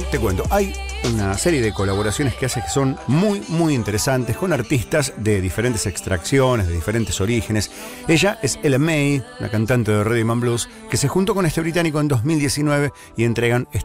te cuento, hay una serie de colaboraciones que hace que son muy, muy interesantes con artistas de diferentes extracciones, de diferentes orígenes. Ella es Ella Mai, una cantante de rhythm and blues, que se juntó con este británico en 2019 y entregan